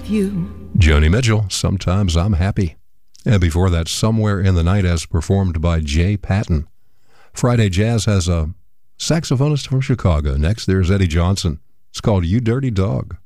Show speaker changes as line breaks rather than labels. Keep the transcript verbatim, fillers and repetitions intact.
with you.
Joni Mitchell, Sometimes I'm Happy. And before that, Somewhere in the Night, as performed by Jay Patton. Friday Jazz has a saxophonist from Chicago. Next, there's Eddie Johnson. It's called You Dirty Dog.